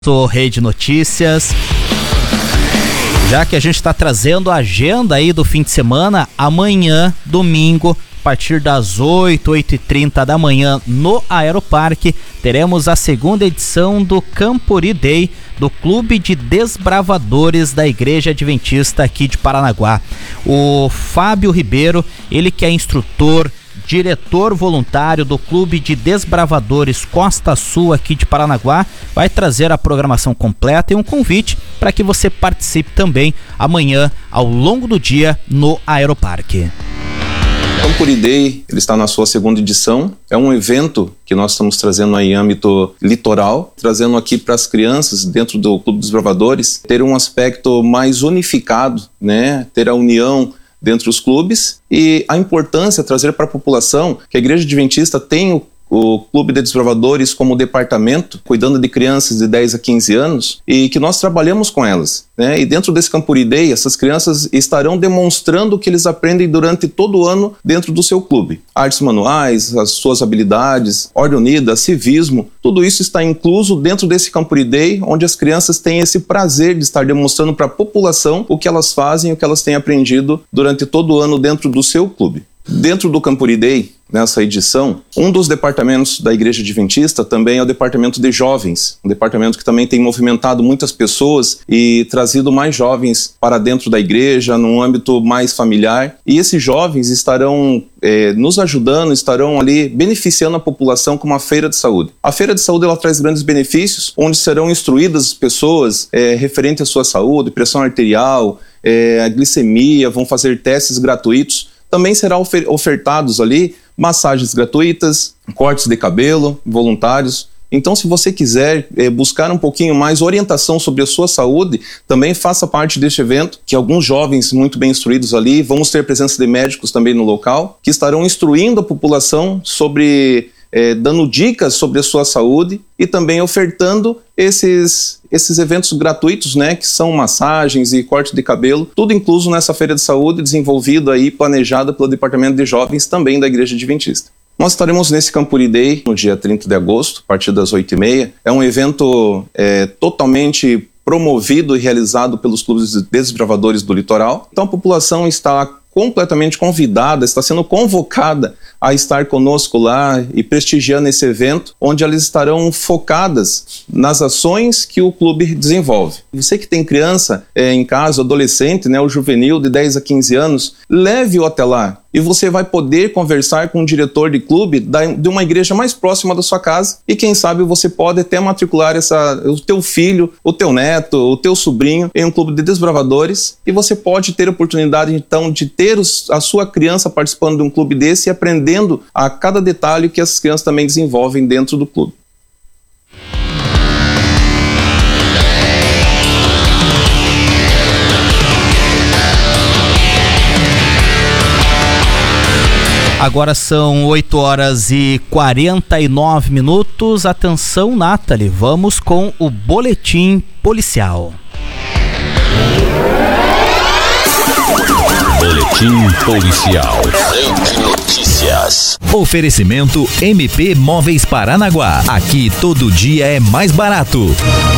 Sou Rede Notícias. Já que a gente está trazendo a agenda aí do fim de semana, amanhã, domingo, a partir das 8h30 da manhã, no Aeroparque, teremos a segunda edição do Campuri Day, do Clube de Desbravadores da Igreja Adventista aqui de Paranaguá. O Fábio Ribeiro, ele que é instrutor, diretor voluntário do Clube de Desbravadores Costa Sul aqui de Paranaguá, vai trazer a programação completa e um convite para que você participe também amanhã, ao longo do dia, no Aeroparque. O Campuri Day, ele está na sua segunda edição. É um evento que nós estamos trazendo aí em âmbito litoral, trazendo aqui para as crianças, dentro do Clube dos Desbravadores, ter um aspecto mais unificado, né? Ter a união dentro dos clubes e a importância de trazer para a população que a Igreja Adventista tem o Clube de Desbravadores como departamento, cuidando de crianças de 10 a 15 anos, e que nós trabalhamos com elas, né? E dentro desse Campuri Day, essas crianças estarão demonstrando o que eles aprendem durante todo o ano dentro do seu clube. Artes manuais, as suas habilidades, ordem unida, civismo, tudo isso está incluso dentro desse Campuri Day, onde as crianças têm esse prazer de estar demonstrando para a população o que elas fazem, o que elas têm aprendido durante todo o ano dentro do seu clube. Dentro do Campuri Day, nessa edição, um dos departamentos da Igreja Adventista também é o departamento de jovens, um departamento que também tem movimentado muitas pessoas e trazido mais jovens para dentro da igreja, num âmbito mais familiar, e esses jovens estarão nos ajudando, estarão ali beneficiando a população com uma feira de saúde. A feira de saúde, ela traz grandes benefícios, onde serão instruídas as pessoas referente à sua saúde, pressão arterial, a glicemia, vão fazer testes gratuitos. Também serão ofertados ali massagens gratuitas, cortes de cabelo, voluntários. Então, se você quiser buscar um pouquinho mais orientação sobre a sua saúde, também faça parte deste evento, que alguns jovens muito bem instruídos ali, vamos ter presença de médicos também no local, que estarão instruindo a população sobre, dando dicas sobre a sua saúde e também ofertando esses eventos gratuitos, né, que são massagens e corte de cabelo, tudo incluso nessa feira de saúde, desenvolvido aí, planejada pelo Departamento de Jovens também da Igreja Adventista. Nós estaremos nesse Campuri Day no dia 30 de agosto, a partir das 8h30. É um evento totalmente promovido e realizado pelos clubes de desbravadores do litoral. Então a população está completamente convidada, está sendo convocada a estar conosco lá e prestigiando esse evento, onde elas estarão focadas nas ações que o clube desenvolve. Você que tem criança em casa, adolescente, né, o juvenil de 10 a 15 anos, leve-o até lá. E você vai poder conversar com o diretor de clube de uma igreja mais próxima da sua casa e quem sabe você pode até matricular o teu filho, o teu neto, o teu sobrinho em um clube de desbravadores e você pode ter a oportunidade então de ter a sua criança participando de um clube desse e aprendendo a cada detalhe que as crianças também desenvolvem dentro do clube. Agora são 8h49. Atenção, Nathalie, vamos com o boletim policial. Boletim policial. Rede Notícias. Oferecimento MP Móveis Paranaguá. Aqui todo dia é mais barato.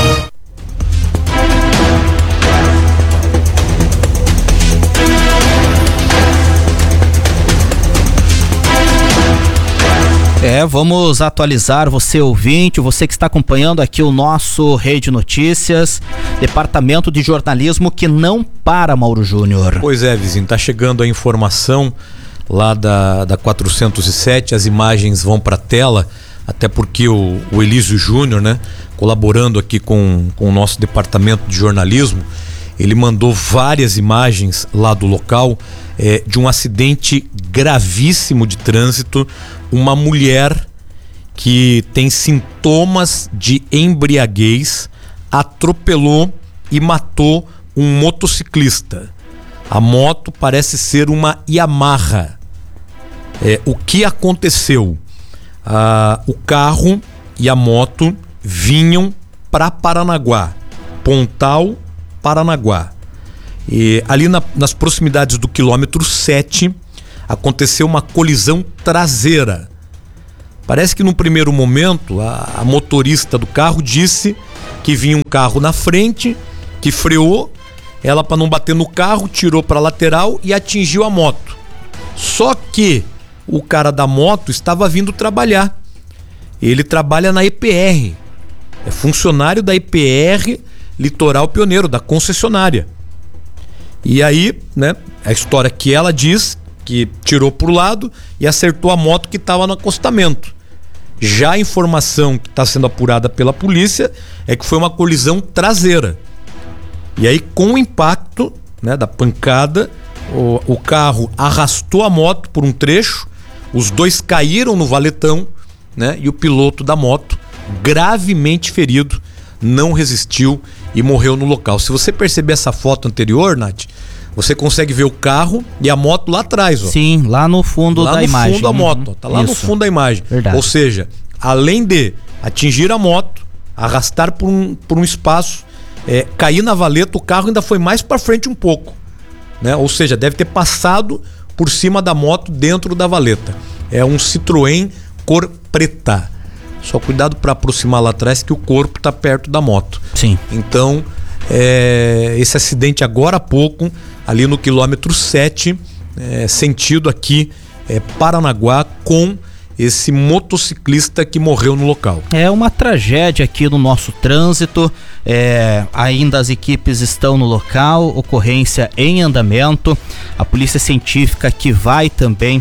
Vamos atualizar você ouvinte, você que está acompanhando aqui o nosso Rede Notícias, departamento de jornalismo que não para, Mauro Júnior. Pois é, vizinho, tá chegando a informação lá da 407, as imagens vão para a tela, até porque o Elísio Júnior, né, colaborando aqui com o nosso departamento de jornalismo, ele mandou várias imagens lá do local de um acidente gravíssimo de trânsito. Uma mulher que tem sintomas de embriaguez atropelou e matou um motociclista. A moto parece ser uma Yamaha. O que aconteceu? O carro e a moto vinham para Paranaguá, Pontal, Paranaguá. E ali nas proximidades do quilômetro 7 aconteceu uma colisão traseira Parece que no primeiro momento a motorista do carro disse que vinha um carro na frente, que freou, ela, para não bater no carro, tirou para a lateral e atingiu a moto. Só que o cara da moto estava vindo trabalhar. Ele trabalha na EPR, é funcionário da EPR Litoral Pioneiro, da concessionária. E aí, né, a história que ela diz que tirou pro lado e acertou a moto que estava no acostamento. Já a informação que está sendo apurada pela polícia é que foi uma colisão traseira. E aí, com o impacto, né, da pancada, o carro arrastou a moto por um trecho, os dois caíram no valetão, né, e o piloto da moto, gravemente ferido, não resistiu e morreu no local. Se você perceber essa foto anterior, Nath, você consegue ver o carro e a moto lá atrás, ó. Sim, lá no fundo da imagem. Lá no fundo da moto, ó. Tá lá no fundo da imagem. Verdade. Ou seja, além de atingir a moto, arrastar por um espaço, cair na valeta, o carro ainda foi mais para frente um pouco, né? Ou seja, deve ter passado por cima da moto dentro da valeta. É um Citroën cor preta. Só cuidado para aproximar lá atrás que o corpo tá perto da moto. Sim. Então, esse acidente agora há pouco, ali no quilômetro 7, sentido aqui Paranaguá, com esse motociclista que morreu no local. É uma tragédia aqui no nosso trânsito, ainda as equipes estão no local, ocorrência em andamento, a polícia científica que vai também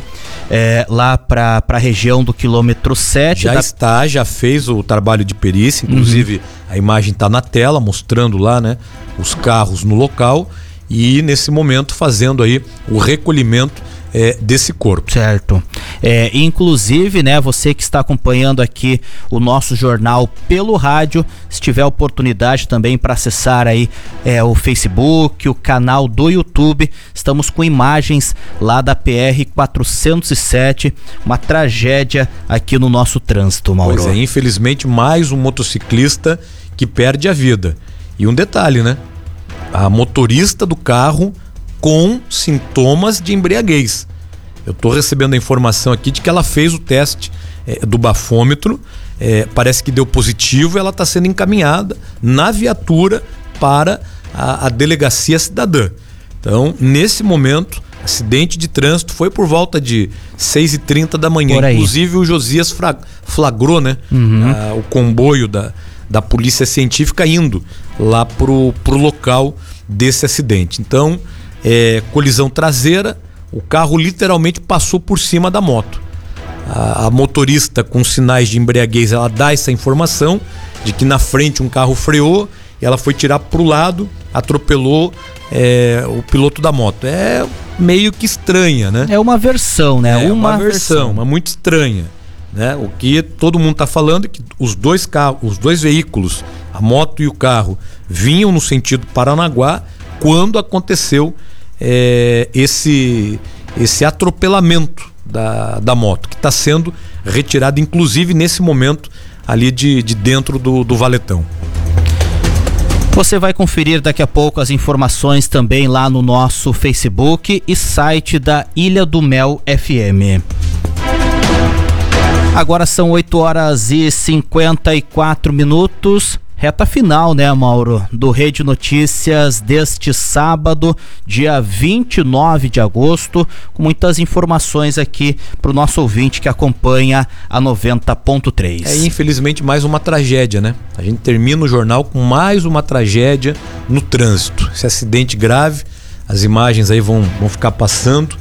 lá para a região do quilômetro 7. Já fez o trabalho de perícia, inclusive a imagem está na tela, mostrando lá, né, os carros no local e nesse momento fazendo aí o recolhimento desse corpo. Certo. Inclusive, né, você que está acompanhando aqui o nosso jornal pelo rádio, se tiver oportunidade também para acessar aí o Facebook, o canal do YouTube, estamos com imagens lá da PR 407, uma tragédia aqui no nosso trânsito, Mauro. Pois é, infelizmente mais um motociclista que perde a vida. E um detalhe, né? A motorista do carro com sintomas de embriaguez. Eu estou recebendo a informação aqui de que ela fez o teste do bafômetro, parece que deu positivo, ela está sendo encaminhada na viatura para a delegacia cidadã. Então, nesse momento, acidente de trânsito foi por volta de 6h30 da manhã. Inclusive o Josias flagrou, né, o comboio da polícia científica indo lá pro local desse acidente. Então, colisão traseira, o carro literalmente passou por cima da moto. A motorista com sinais de embriaguez, ela dá essa informação de que na frente um carro freou e ela foi tirar pro lado, atropelou o piloto da moto. É meio que estranha, né? É uma versão, né? Uma versão, mas muito estranha, né? O que todo mundo tá falando é que os dois veículos, a moto e o carro, vinham no sentido Paranaguá quando aconteceu esse atropelamento da moto, que está sendo retirado, inclusive nesse momento ali de dentro do valetão. Você vai conferir daqui a pouco as informações também lá no nosso Facebook e site da Ilha do Mel FM. Agora são 8h54. Reta final, né, Mauro, do Rede Notícias deste sábado, dia 29 de agosto, com muitas informações aqui para o nosso ouvinte que acompanha a 90.3. Infelizmente mais uma tragédia, né? A gente termina o jornal com mais uma tragédia no trânsito. Esse acidente grave, as imagens aí vão ficar passando.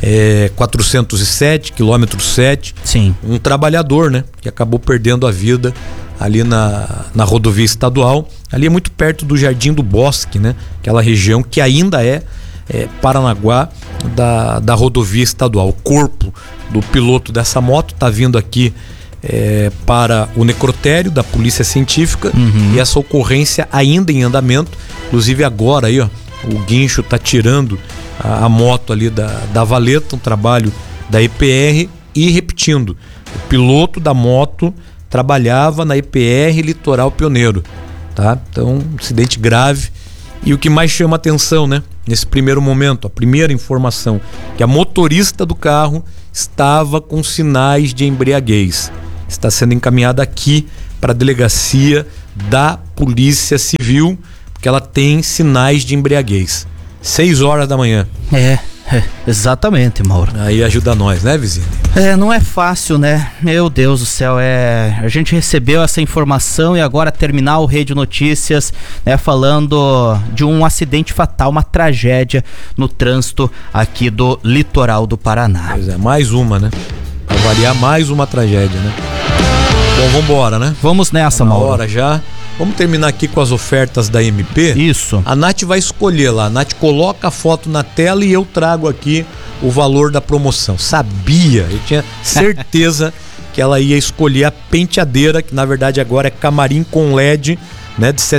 407, quilômetro 7. Sim. Um trabalhador, né, que acabou perdendo a vida ali na rodovia estadual. Ali é muito perto do Jardim do Bosque, né? Aquela região que ainda é Paranaguá da rodovia estadual. O corpo do piloto dessa moto está vindo aqui para o necrotério da polícia científica. E essa ocorrência ainda em andamento. Inclusive agora aí, ó, o guincho está tirando a moto ali da valeta, um trabalho da EPR. E repetindo, o piloto da moto trabalhava na EPR Litoral Pioneiro, tá? Então, um acidente grave. E o que mais chama atenção, né, nesse primeiro momento, a primeira informação, que a motorista do carro estava com sinais de embriaguez. está sendo encaminhada aqui para a delegacia da Polícia Civil, porque ela tem sinais de embriaguez. 6 horas da manhã. Exatamente, Mauro. Aí ajuda nós, né, Vizini? Não é fácil, né? Meu Deus do céu, a gente recebeu essa informação e agora terminar o Rede Notícias, né, falando de um acidente fatal, uma tragédia no trânsito aqui do litoral do Paraná. Pois é, mais uma, né? Pra variar, mais uma tragédia, né? Bom, vambora, né? Vamos nessa, Uma Mauro. hora já. Vamos terminar aqui com as ofertas da MP? Isso. A Nath vai escolher lá. A Nath coloca a foto na tela e eu trago aqui o valor da promoção. Sabia, eu tinha certeza que ela ia escolher a penteadeira, que na verdade agora é camarim com LED, né, de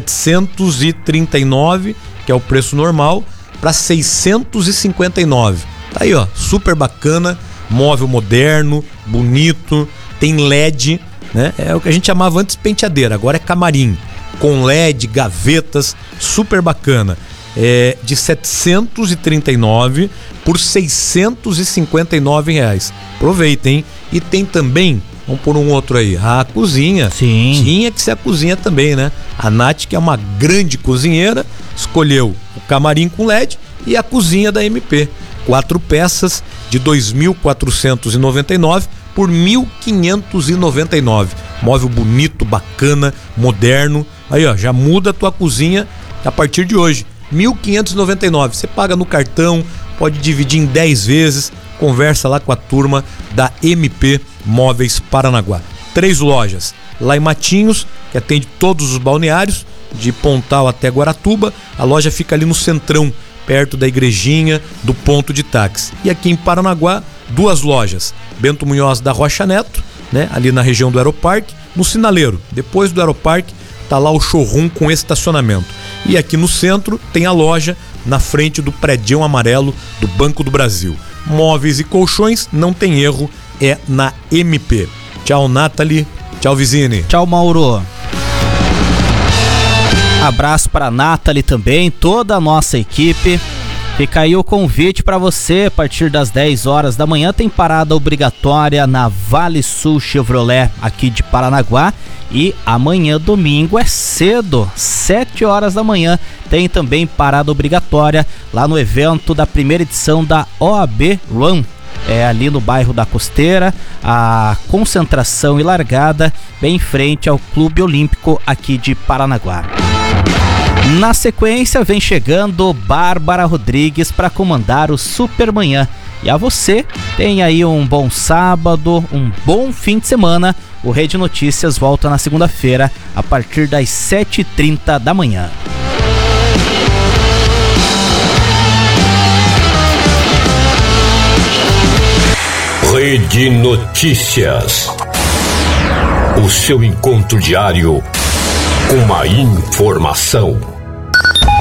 739, que é o preço normal, para 659. Tá aí, ó, super bacana, móvel moderno, bonito, tem LED, né? É o que a gente chamava antes penteadeira, agora é camarim, com LED, gavetas, super bacana. De 739 por 659 reais. Aproveita, hein? E tem também, vamos por um outro aí, a cozinha. Sim. Tinha que ser a cozinha também, né? A Nath, que é uma grande cozinheira, escolheu o camarim com LED e a cozinha da MP. 4 peças de 2.499 por 1.599. Móvel bonito, bacana, moderno. Aí, ó, já muda a tua cozinha a partir de hoje. 1.599. Você paga no cartão, pode dividir em 10 vezes. Conversa lá com a turma da MP Móveis Paranaguá. 3 lojas. Lá em Matinhos, que atende todos os balneários, de Pontal até Guaratuba. A loja fica ali no centrão, perto da igrejinha, do ponto de táxi. E aqui em Paranaguá, 2 lojas. Bento Munhoz da Rocha Neto, né, ali na região do Aeroparque, no Sinaleiro. Depois do Aeroparque, tá lá o showroom com estacionamento. E aqui no centro tem a loja na frente do prédio amarelo do Banco do Brasil. Móveis e colchões, não tem erro, é na MP. Tchau, Nathalie. Tchau, Vizini. Tchau, Mauro. Abraço para a Nathalie também, toda a nossa equipe. Fica aí o convite para você, a partir das 10 horas da manhã tem parada obrigatória na Vale Sul Chevrolet aqui de Paranaguá. E amanhã, domingo, é cedo, 7 horas da manhã, tem também parada obrigatória lá no evento da primeira edição da OAB Run. Ali no bairro da Costeira, a concentração e largada bem em frente ao Clube Olímpico aqui de Paranaguá. Na sequência vem chegando Bárbara Rodrigues para comandar o Supermanhã. E a você, tem aí um bom sábado, um bom fim de semana. O Rede Notícias volta na segunda-feira a partir das 7h30 da manhã. Rede Notícias. O seu encontro diário com a informação.